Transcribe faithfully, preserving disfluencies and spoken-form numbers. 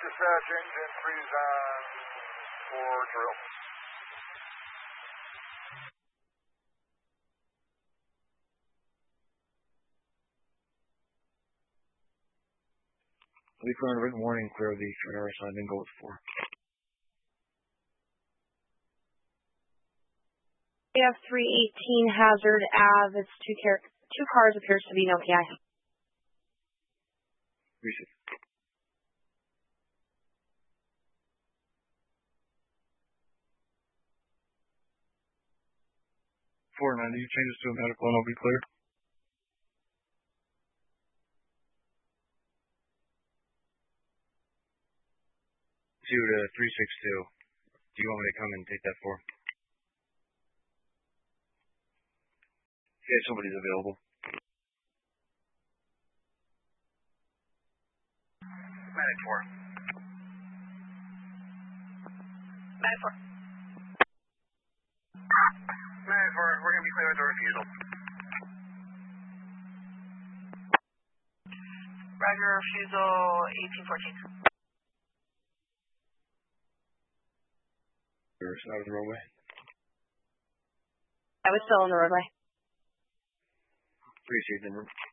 dispatch, engine three's on for drill. Leave for a written warning, clear the radar sign, then go with four. A F three eighteen Hazard Ave. It's two, car two cars, appears to be no P I. Receive. four ninety, you change this to a medical and I'll be clear. two to three six two. Do you want me to come and take that for? Yeah, somebody's available. Medic four. Medic four. Medic four, we're going to be clear with the refusal. Roger, refusal eighteen fourteen. Out of the roadway. I was still in the roadway. Appreciate it.